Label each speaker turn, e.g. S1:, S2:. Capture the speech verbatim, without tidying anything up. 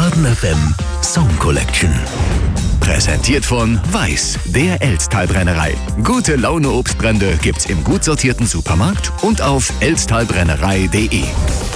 S1: Baden F M Song Collection. Präsentiert von Weiß, der Elztal-Brennerei. Gute Laune Obstbrände gibt's im gut sortierten Supermarkt und auf elztalbrennerei punkt de.